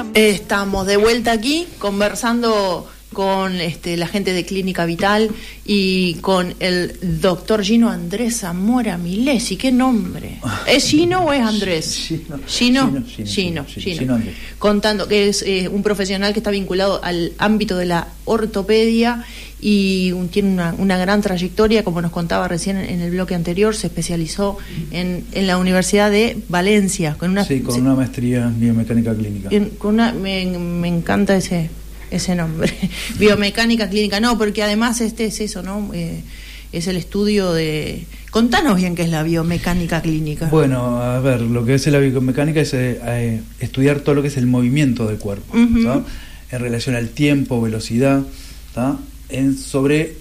Estamos de vuelta aquí conversando con la gente de Clínica Vital y con el doctor Gino Andrés Zamora Milesi. ¿Qué nombre? ¿Es Gino o es Andrés? Gino Andrés. Contando que es un profesional que está vinculado al ámbito de la ortopedia y tiene una gran trayectoria, como nos contaba recién en el bloque anterior. Se especializó en la Universidad de Valencia con una maestría en biomecánica clínica. Me encanta ese nombre, biomecánica clínica. No, porque además es eso, ¿no? Es el estudio de... Contanos bien qué es la biomecánica clínica. Bueno, a ver, lo que es la biomecánica es estudiar todo lo que es el movimiento del cuerpo, ¿tá? En relación al tiempo, velocidad, ¿tá? Sobre